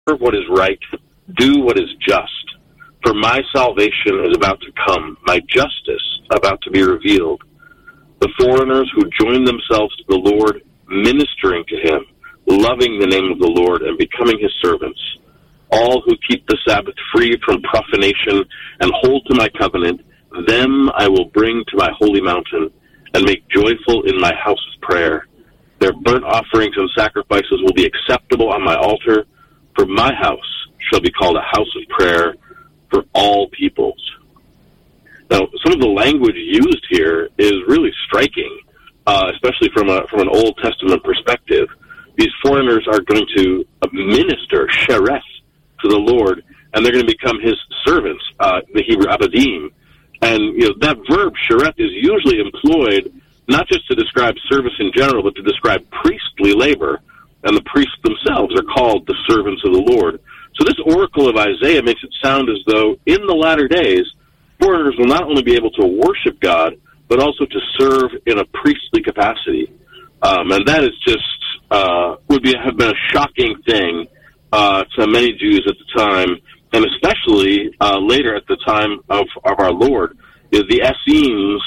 Serve what is right, do what is just. For my salvation is about to come, my justice about to be revealed. The foreigners who join themselves to the Lord, ministering to him, loving the name of the Lord, and becoming his servants. All who keep the Sabbath free from profanation and hold to my covenant, them I will bring to my holy mountain and make joyful in my house of prayer. Their burnt offerings and sacrifices will be acceptable on my altar, for my house shall be called a house of prayer for all peoples. Now, some of the language used here is really striking, especially from an Old Testament perspective. These foreigners are going to minister, shereth, to the Lord, and they're going to become his servants, the Hebrew abadim. And that verb, shereth, is usually employed not just to describe service in general, but to describe priestly labor. And the priests themselves are called the servants of the Lord. So this oracle of Isaiah makes it sound as though in the latter days, foreigners will not only be able to worship God, but also to serve in a priestly capacity. And that is just, have been a shocking thing to many Jews at the time, and especially later at the time of our Lord. The Essenes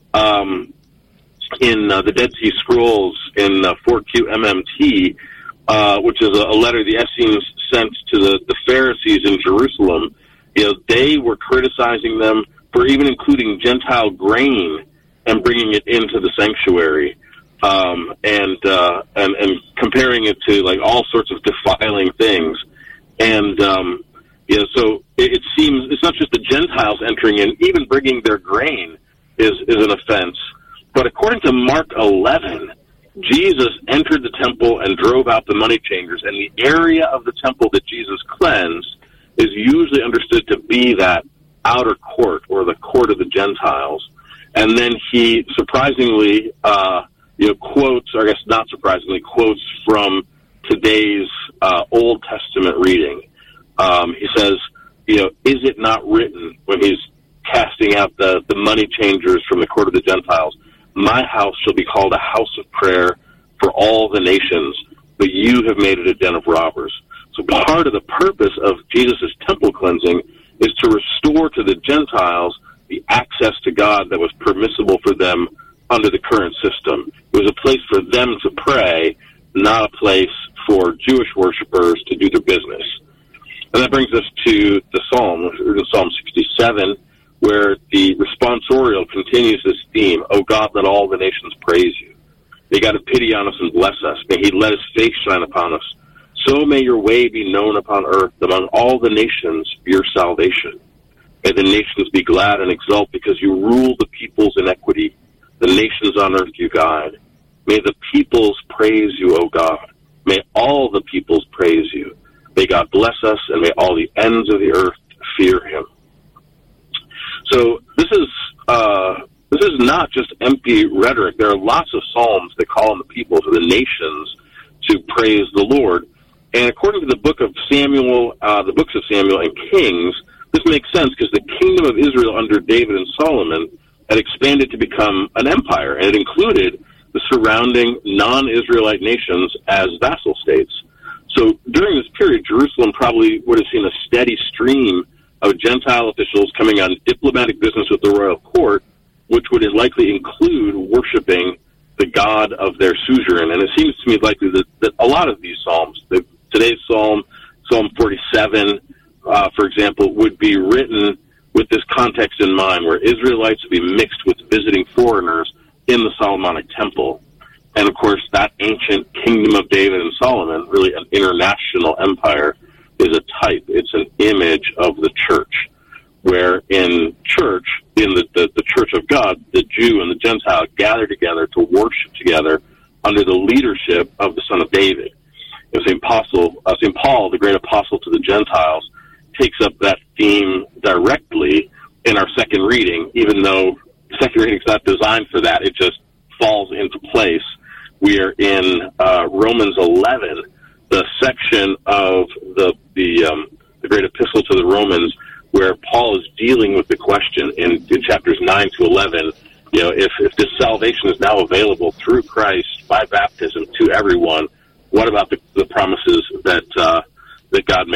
in the Dead Sea Scrolls in 4Q MMT, which is a letter the Essenes sent to the Pharisees in Jerusalem, they were criticizing them for even including Gentile grain and bringing it into the sanctuary, and comparing it to like all sorts of defiling things. And so it seems it's not just the Gentiles entering in; even bringing their grain is an offense. But according to Mark 11, Jesus entered the temple and drove out the money changers, and the area of the temple that Jesus cleansed is usually understood to be that outer court, or the court of the Gentiles. And then he surprisingly, quotes, or I guess not surprisingly, quotes from today's Old Testament reading. He says, is it not written, when he's casting out the money changers from the court of the Gentiles, my house shall be called a house of prayer for all the nations, but you have made it a den of robbers. So part of the purpose of Jesus' temple cleansing is to restore to the Gentiles the access to God that was permissible for them under the current system. It was a place for them to pray, not a place for Jewish worshipers to do their business. And that brings us to the Psalm, Psalm 67, where the responsorial continues this theme, O God, let all the nations praise you. May God have pity on us and bless us. May he let his face shine upon us. So may your way be known upon earth, among all the nations, your salvation. May the nations be glad and exult, because you rule the peoples in equity. The nations on earth you guide. May the peoples praise you, O God. May all the peoples praise you. May God bless us, and may all the ends of the earth fear him. So this is not just empty rhetoric. There are lots of psalms that call on the people, to the nations, to praise the Lord. And according to the book of Samuel, the books of Samuel and Kings, this makes sense because the kingdom of Israel under David and Solomon had expanded to become an empire, and it included the surrounding non-Israelite nations as vassal states. So during this period, Jerusalem probably would have seen a steady stream of Gentile officials coming on diplomatic business with the royal court, which would likely include worshiping the god of their suzerain. And it seems to me likely that a lot of these psalms, today's psalm, Psalm 47, for example, would be written with this context in mind, where Israelites would be mixed with visiting foreigners in the Solomonic temple. And, of course, that ancient kingdom of David and Solomon, really an international empire, is a type. It's an image of the church, where in church, in the church of God, the Jew and the Gentile gather together to worship together under the leadership of the Son of David. St. Paul, the great apostle to the Gentiles, takes up that theme directly in our second reading, even though the second reading is not designed for that. It just falls into place. We are in Romans 11, the section of the great epistle to the Romans, where Paul is dealing with the question in chapters 9 to 11, if this salvation is now available through Christ by baptism to everyone, what about the promises that that God